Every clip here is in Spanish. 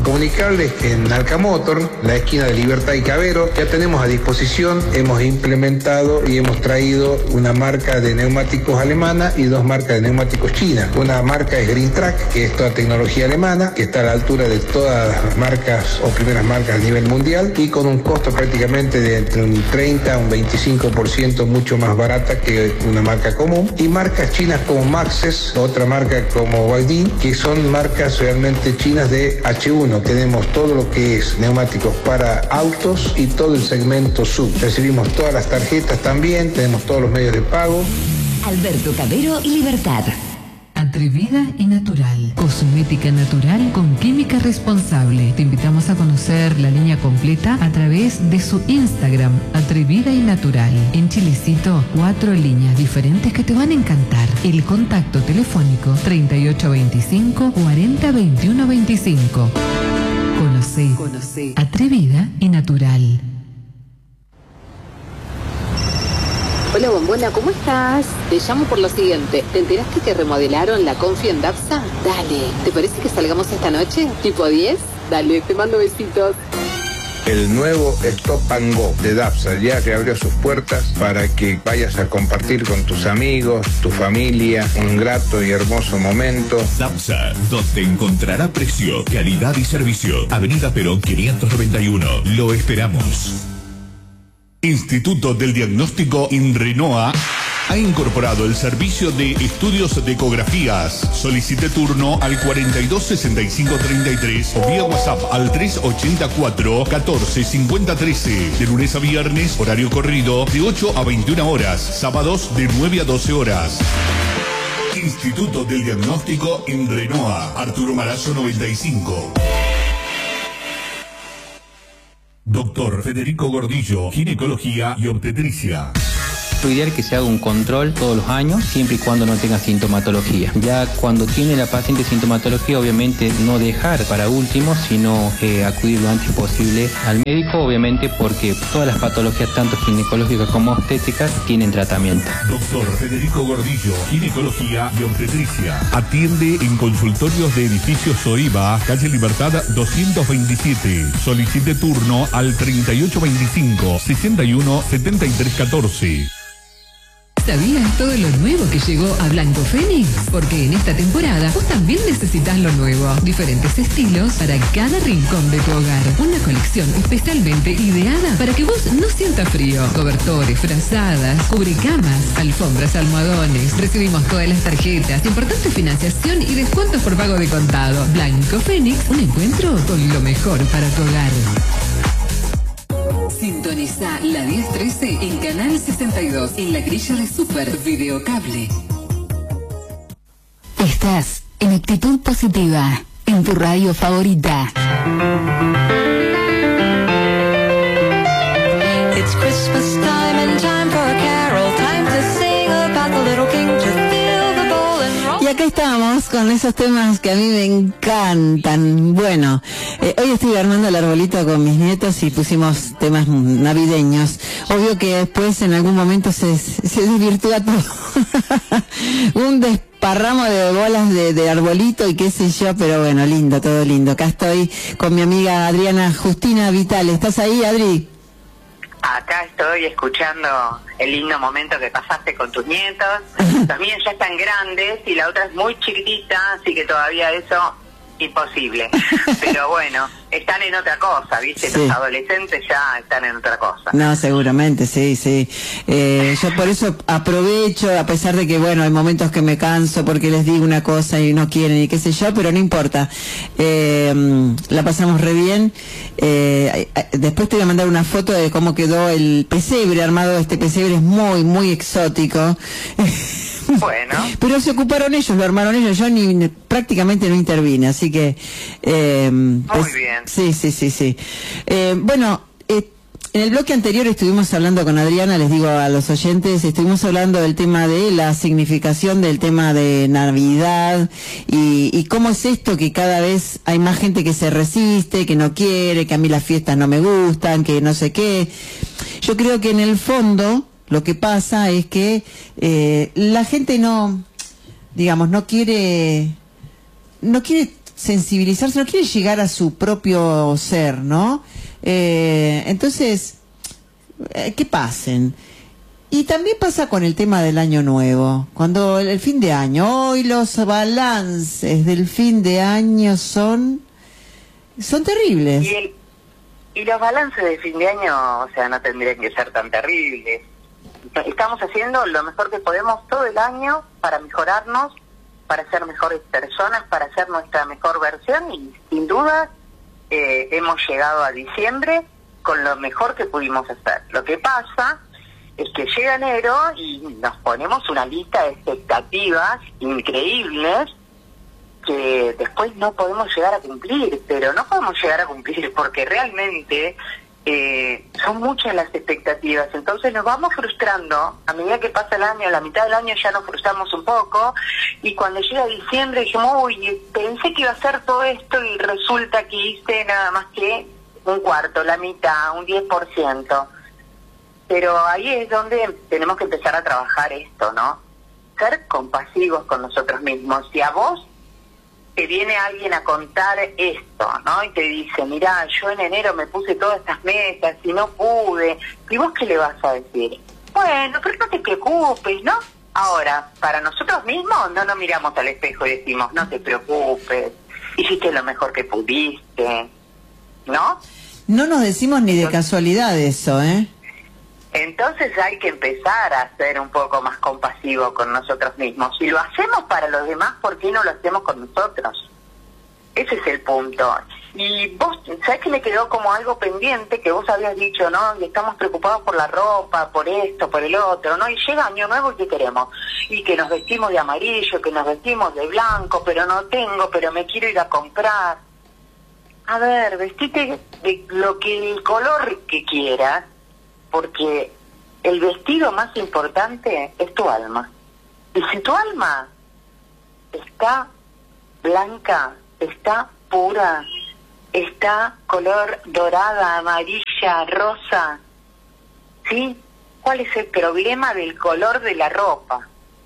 comunicarles que en Alcamotor, la esquina de Libertad y Cavero, ya tenemos a disposición, hemos implementado y hemos traído una marca de neumáticos alemana y 2 marcas de neumáticos chinas. Una marca es Green Track, que es toda tecnología alemana, que está a la altura de todas las marcas o primeras marcas a nivel mundial y con un costo prácticamente de entre un 30 a un 25% mucho más barata que una marca común. Y marcas chinas como Maxxis, otra marca como Guaidin, que son marcas realmente chinas de H1. Tenemos todo lo que es neumáticos para autos y todo el segmento sub. Recibimos todas las tarjetas también, tenemos todos los medios de pago. Alberto Cavero y Libertad. Atrevida y natural. Cosmética natural con química responsable. Te invitamos a conocer la línea completa a través de su Instagram, Atrevida y Natural. En Chilecito, 4 líneas diferentes que te van a encantar. El contacto telefónico 3825 40 21 25. Conoce. Atrevida y natural. Hola Bombona, ¿cómo estás? Te llamo por lo siguiente. ¿Te enteraste que remodelaron la Confi en Dapsa? Dale, ¿te parece que salgamos esta noche? ¿Tipo 10? Dale, te mando besitos. El nuevo Stop and Go de Dapsa ya reabrió sus puertas para que vayas a compartir con tus amigos, tu familia, un grato y hermoso momento. Dapsa, donde encontrará precio, calidad y servicio. Avenida Perón 591. Lo esperamos. Instituto del Diagnóstico INRENOA ha incorporado el servicio de estudios de ecografías. Solicite turno al 426533 o vía WhatsApp al 384 14 50 13. De lunes a viernes, horario corrido de 8 a 21 horas. Sábados de 9 a 12 horas. Instituto del Diagnóstico INRENOA. Arturo Marazo 95. Doctor Federico Gordillo, ginecología y obstetricia. Lo ideal es que se haga un control todos los años, siempre y cuando no tenga sintomatología. Ya cuando tiene la paciente sintomatología, obviamente no dejar para último, sino acudir lo antes posible al médico, obviamente porque todas las patologías, tanto ginecológicas como obstétricas, tienen tratamiento. Doctor Federico Gordillo, ginecología y obstetricia. Atiende en consultorios de edificios Soiba, calle Libertad 227. Solicite turno al 3825 61 73 14. ¿Sabías todo lo nuevo que llegó a Blanco Fénix? Porque en esta temporada vos también necesitas lo nuevo. Diferentes estilos para cada rincón de tu hogar. Una colección especialmente ideada para que vos no sientas frío. Cobertores, frazadas, cubrecamas, alfombras, almohadones. Recibimos todas las tarjetas, importante financiación y descuentos por pago de contado. Blanco Fénix, un encuentro con lo mejor para tu hogar. Sintoniza la 1013 en Canal 62, en la grilla de Super Videocable. Estás en actitud positiva, en tu radio favorita. It's Christmas time and time for a carol, time to sing about the little king, to fill the bowl and roll. Y acá estamos con esos temas que a mí me encantan. Bueno, hoy estoy armando el arbolito con mis nietos y pusimos temas navideños. Obvio que después en algún momento se desvirtúa todo. Un desparramo de bolas de arbolito y qué sé yo, pero bueno, lindo, todo lindo. Acá estoy con mi amiga Adriana Justina Vital. ¿Estás ahí, Adri? Acá estoy escuchando el lindo momento que pasaste con tus nietos. Los míos ya están grandes y la otra es muy chiquitita, así que todavía eso imposible. Pero bueno, están en otra cosa, ¿viste? Sí. Los adolescentes ya están en otra cosa. No, seguramente, sí. Yo por eso aprovecho, a pesar de que, bueno, hay momentos que me canso porque les digo una cosa y no quieren y qué sé yo, pero no importa. La pasamos re bien. Después te voy a mandar una foto de cómo quedó el pesebre armado. Este pesebre es muy, muy exótico. Bueno. Pero se ocuparon ellos, lo armaron ellos, yo prácticamente no intervine, así que... muy bien. Sí. Bueno, en el bloque anterior estuvimos hablando con Adriana, les digo a los oyentes, estuvimos hablando del tema de la significación del tema de Navidad y cómo es esto que cada vez hay más gente que se resiste, que no quiere, que a mí las fiestas no me gustan, que no sé qué. Yo creo que en el fondo lo que pasa es que la gente no quiere sensibilizarse, no quiere llegar a su propio ser, ¿no? Entonces, que pasen. Y también pasa con el tema del año nuevo, cuando el fin de año, hoy los balances del fin de año son terribles. Y los balances de fin de año, o sea, no tendrían que ser tan terribles. Estamos haciendo lo mejor que podemos todo el año para mejorarnos, para ser mejores personas, para ser nuestra mejor versión, y sin duda hemos llegado a diciembre con lo mejor que pudimos hacer. Lo que pasa es que llega enero y nos ponemos una lista de expectativas increíbles que después no podemos llegar a cumplir, pero no podemos llegar a cumplir porque realmente son muchas las expectativas, entonces nos vamos frustrando. A medida que pasa el año, la mitad del año ya nos frustramos un poco, y cuando llega diciembre dijimos, uy, pensé que iba a ser todo esto y resulta que hice nada más que un cuarto, la mitad, un 10%. Pero ahí es donde tenemos que empezar a trabajar esto, ¿no? Ser compasivos con nosotros mismos. Si a vos te viene alguien a contar esto, ¿no? Y te dice, mirá, yo en enero me puse todas estas metas y no pude. ¿Y vos qué le vas a decir? Bueno, pero no te preocupes, ¿no? Ahora, para nosotros mismos no nos miramos al espejo y decimos, no te preocupes, hiciste lo mejor que pudiste, ¿no? No nos decimos ni de casualidad eso, ¿eh? Entonces hay que empezar a ser un poco más compasivo con nosotros mismos. Si lo hacemos para los demás, ¿por qué no lo hacemos con nosotros? Ese es el punto. Y vos, ¿sabés que me quedó como algo pendiente que vos habías dicho, ¿no? Y estamos preocupados por la ropa, por esto, por el otro, ¿no? Y llega Año Nuevo y ¿qué queremos? Y que nos vestimos de amarillo, que nos vestimos de blanco, pero no tengo, pero me quiero ir a comprar. A ver, vestite de el color que quieras, porque el vestido más importante es tu alma. Y si tu alma está blanca, está pura, está color dorada, amarilla, rosa, ¿sí? ¿Cuál es el problema del color de la ropa?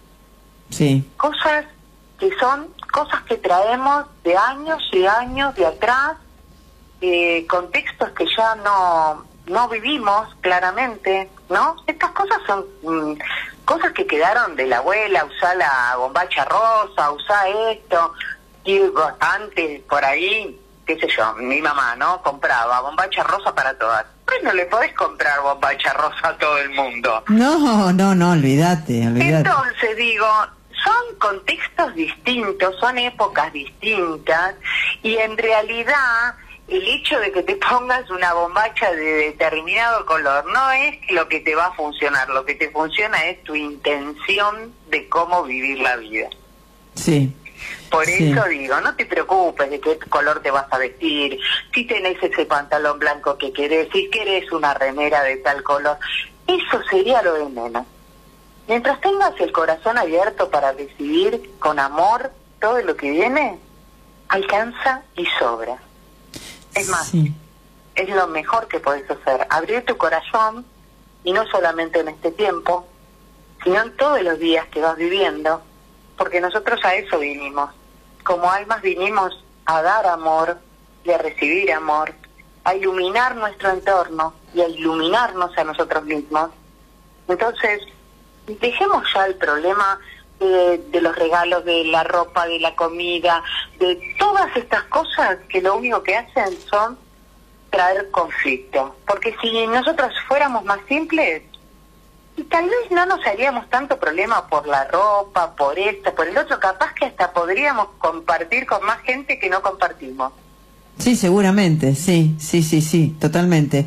Sí. Cosas que son cosas que traemos de años y años de atrás, contextos que ya no vivimos claramente, ¿no? Estas cosas son cosas que quedaron de la abuela, usar la bombacha rosa, usar esto, y antes por ahí, qué sé yo, mi mamá, ¿no? Compraba bombacha rosa para todas. Pues no le podés comprar bombacha rosa a todo el mundo. No, olvídate. Entonces digo, son contextos distintos, son épocas distintas, y en realidad el hecho de que te pongas una bombacha de determinado color no es lo que te va a funcionar, lo que te funciona es tu intención de cómo vivir la vida. Sí. Por eso digo, no te preocupes de qué color te vas a vestir, si tenés ese pantalón blanco que querés, si querés una remera de tal color, eso sería lo de menos. Mientras tengas el corazón abierto para recibir con amor todo lo que viene, alcanza y sobra. Es más, es lo mejor que podés hacer, abrir tu corazón, y no solamente en este tiempo, sino en todos los días que vas viviendo, porque nosotros a eso vinimos. Como almas vinimos a dar amor y a recibir amor, a iluminar nuestro entorno y a iluminarnos a nosotros mismos. Entonces, dejemos ya el problema de los regalos, de la ropa, de la comida, de todas estas cosas que lo único que hacen son traer conflicto. Porque si nosotros fuéramos más simples, y tal vez no nos haríamos tanto problema por la ropa, por esto, por el otro, capaz que hasta podríamos compartir con más gente que no compartimos. Sí, seguramente, sí, totalmente.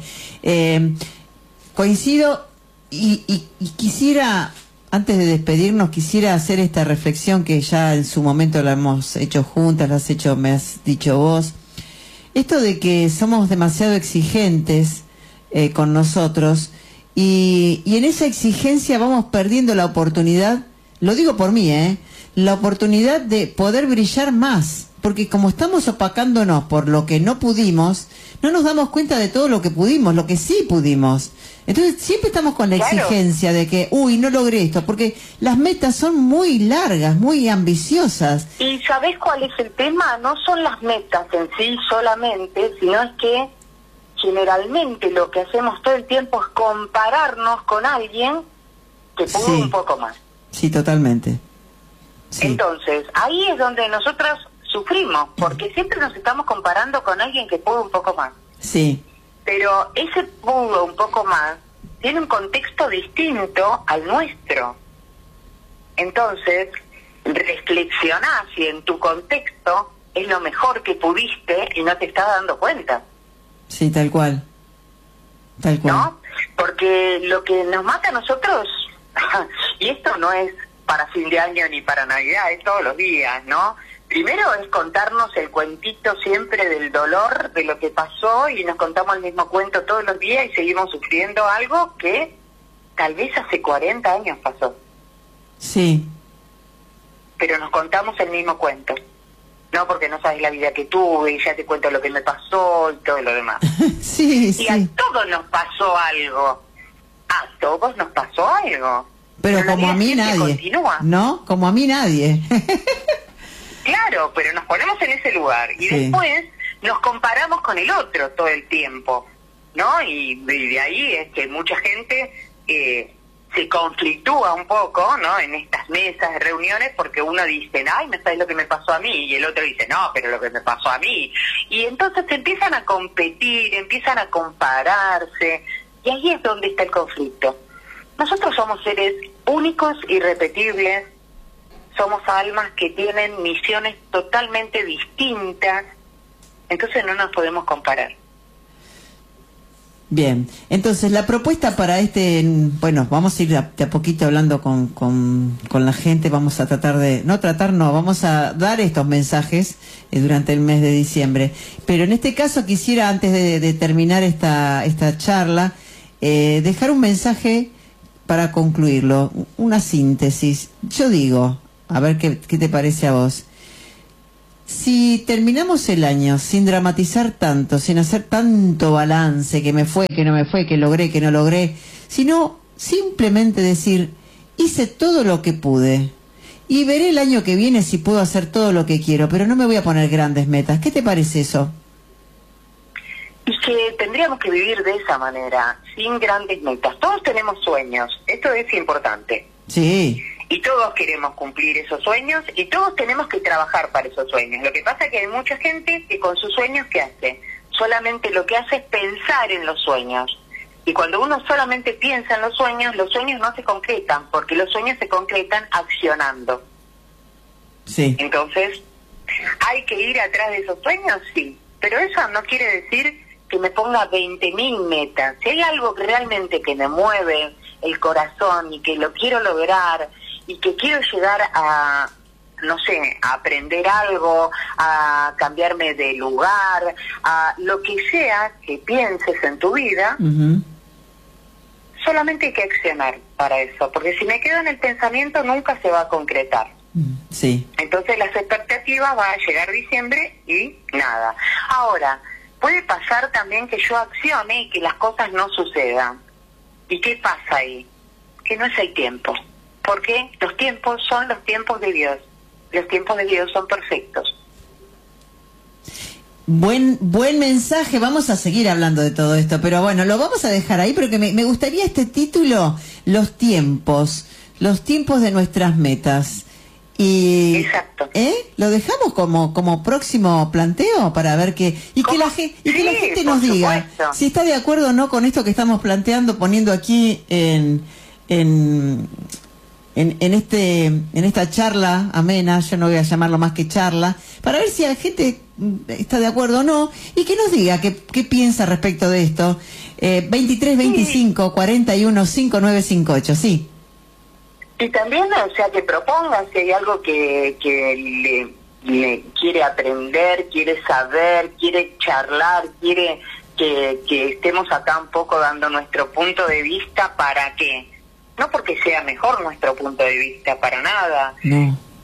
Coincido y quisiera, antes de despedirnos, quisiera hacer esta reflexión que ya en su momento la hemos hecho juntas, me has dicho vos. Esto de que somos demasiado exigentes con nosotros, y en esa exigencia vamos perdiendo la oportunidad, lo digo por mí, la oportunidad de poder brillar más, porque como estamos opacándonos por lo que no pudimos, no nos damos cuenta de todo lo que pudimos, lo que sí pudimos. Entonces siempre estamos con la exigencia de que, no logré esto, porque las metas son muy largas, muy ambiciosas. ¿Y sabés cuál es el tema? No son las metas en sí solamente, sino es que generalmente lo que hacemos todo el tiempo es compararnos con alguien que pudo un poco más. Sí, totalmente. Sí. Entonces, ahí es donde nosotros sufrimos, porque siempre nos estamos comparando con alguien que pudo un poco más. Sí. Pero ese pudo un poco más tiene un contexto distinto al nuestro. Entonces, reflexioná si en tu contexto es lo mejor que pudiste y no te estás dando cuenta. Sí, tal cual. Tal cual. ¿No? Porque lo que nos mata a nosotros, y esto no es para fin de año ni para Navidad, es todos los días, ¿no? Primero es contarnos el cuentito siempre del dolor, de lo que pasó, y nos contamos el mismo cuento todos los días y seguimos sufriendo algo que tal vez hace 40 años pasó. Sí. Pero nos contamos el mismo cuento. No, porque no sabes la vida que tuve y ya te cuento lo que me pasó y todo lo demás. Sí. Y a todos nos pasó algo. A todos nos pasó algo. Pero como a mí nadie. Continúa. ¿No? Como a mí nadie. Claro, pero nos ponemos en ese lugar y después nos comparamos con el otro todo el tiempo, ¿no? Y de ahí es que mucha gente se conflictúa un poco, ¿no? En estas mesas de reuniones, porque uno dice, ay, no sabes lo que me pasó a mí, y el otro dice, no, pero lo que me pasó a mí. Y entonces empiezan a competir, empiezan a compararse, y ahí es donde está el conflicto. Nosotros somos seres únicos, irrepetibles, somos almas que tienen misiones totalmente distintas, entonces no nos podemos comparar. Bien, entonces la propuesta para vamos a ir de a poquito hablando con la gente, vamos a tratar vamos a dar estos mensajes durante el mes de diciembre, pero en este caso quisiera, antes de terminar esta charla, dejar un mensaje para concluirlo, una síntesis. Yo digo, a ver qué te parece a vos. Si terminamos el año sin dramatizar tanto, sin hacer tanto balance, que me fue, que no me fue, que logré, que no logré, sino simplemente decir, hice todo lo que pude y veré el año que viene si puedo hacer todo lo que quiero, pero no me voy a poner grandes metas. ¿Qué te parece eso? Y que tendríamos que vivir de esa manera, sin grandes metas. Todos tenemos sueños, esto es importante. Sí. Y todos queremos cumplir esos sueños y todos tenemos que trabajar para esos sueños. Lo que pasa es que hay mucha gente que con sus sueños, ¿qué hace? Solamente lo que hace es pensar en los sueños. Y cuando uno solamente piensa en los sueños no se concretan, porque los sueños se concretan accionando. Sí. Entonces, ¿hay que ir atrás de esos sueños? Sí. Pero eso no quiere decir que me ponga 20.000 metas. Si hay algo que realmente que me mueve el corazón y que lo quiero lograr y que quiero llegar a, no sé, a aprender algo, a cambiarme de lugar, a lo que sea que pienses en tu vida, solamente hay que accionar para eso, porque si me quedo en el pensamiento nunca se va a concretar. Sí. Entonces las expectativas va a llegar diciembre y nada. Ahora, puede pasar también que yo accione y que las cosas no sucedan. ¿Y qué pasa ahí? Que no es el tiempo. Porque los tiempos son los tiempos de Dios. Los tiempos de Dios son perfectos. Buen mensaje. Vamos a seguir hablando de todo esto, pero bueno, lo vamos a dejar ahí porque me gustaría este título, los tiempos de nuestras metas. Y exacto. Lo dejamos como próximo planteo para ver que la gente nos diga si está de acuerdo o no con esto que estamos planteando, poniendo aquí en esta charla amena. Yo no voy a llamarlo más que charla, para ver si la gente está de acuerdo o no, y que nos diga qué piensa respecto de esto. 23 25 41 5958, sí. Y también, o sea, que propongan si hay algo que le quiere aprender, quiere saber, quiere charlar, quiere que estemos acá un poco dando nuestro punto de vista. ¿Para qué? No porque sea mejor nuestro punto de vista, para nada. No.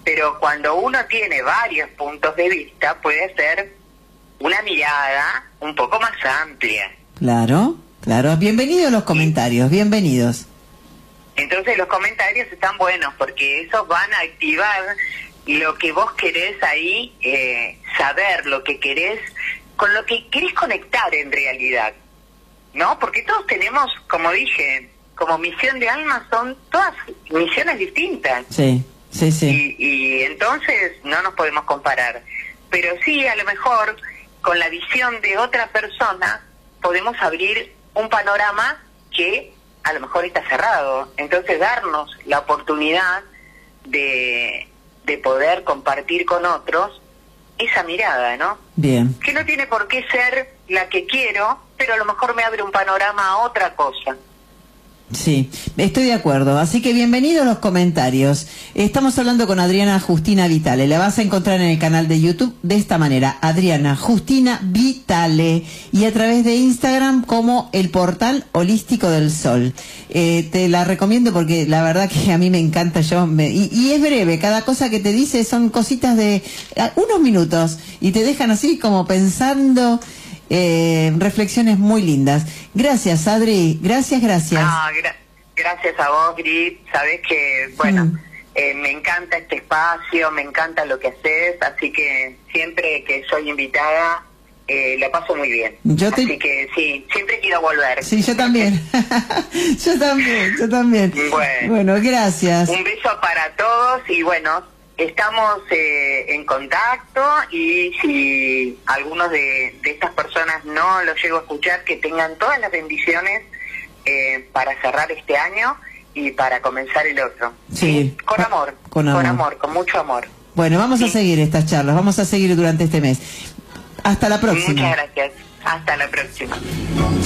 pero cuando uno tiene varios puntos de vista, puede ser una mirada un poco más amplia. Claro, claro. Bienvenidos los comentarios, bienvenidos. Entonces los comentarios están buenos porque esos van a activar lo que vos querés ahí, saber lo que querés, con lo que querés conectar en realidad, ¿no? Porque todos tenemos, como dije, como misión de alma, son todas misiones distintas. Sí, sí, sí. Y entonces no nos podemos comparar. Pero sí, a lo mejor, con la visión de otra persona, podemos abrir un panorama que a lo mejor está cerrado. Entonces, darnos la oportunidad de poder compartir con otros esa mirada, ¿no? Bien. Que no tiene por qué ser la que quiero, pero a lo mejor me abre un panorama a otra cosa. Sí, estoy de acuerdo. Así que bienvenidos los comentarios. Estamos hablando con Adriana Justina Vitale. La vas a encontrar en el canal de YouTube de esta manera, Adriana Justina Vitale, y a través de Instagram como el Portal Holístico del Sol. Te la recomiendo porque la verdad que a mí me encanta. Y es breve, cada cosa que te dice son cositas de unos minutos y te dejan así como pensando. Reflexiones muy lindas. Gracias, Adri. Gracias. Gracias a vos, Grit. Sabés que, bueno, me encanta este espacio, me encanta lo que haces, así que siempre que soy invitada, la paso muy bien. Así que sí, siempre quiero volver. Sí, yo también. yo también. Bueno, gracias. Un beso para todos y bueno, estamos en contacto y si algunos de estas personas no los llego a escuchar, que tengan todas las bendiciones para cerrar este año y para comenzar el otro. Sí. Con amor, con mucho amor. Bueno, vamos a seguir estas charlas, vamos a seguir durante este mes. Hasta la próxima. Muchas gracias. Hasta la próxima.